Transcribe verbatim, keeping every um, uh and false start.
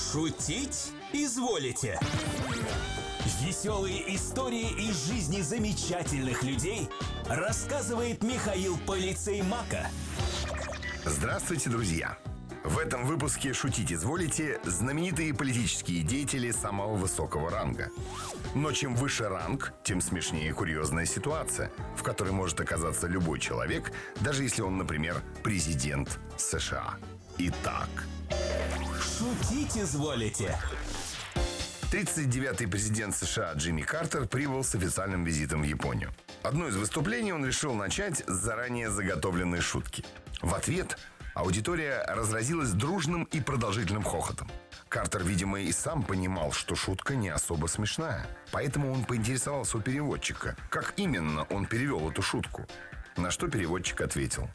Шутить изволите? Веселые истории из жизни замечательных людей рассказывает Михаил Полицей Мака. Здравствуйте, друзья! В этом выпуске «Шутить изволите» знаменитые политические деятели самого высокого ранга. Но чем выше ранг, тем смешнее курьезная ситуация, в которой может оказаться любой человек, даже если он, например, президент США. Итак... Шутить изволите? тридцать девятый президент США Джимми Картер прибыл с официальным визитом в Японию. Одно из выступлений он решил начать с заранее заготовленной шутки. В ответ аудитория разразилась дружным и продолжительным хохотом. Картер, видимо, и сам понимал, что шутка не особо смешная. Поэтому он поинтересовался у переводчика, как именно он перевел эту шутку. На что переводчик ответил: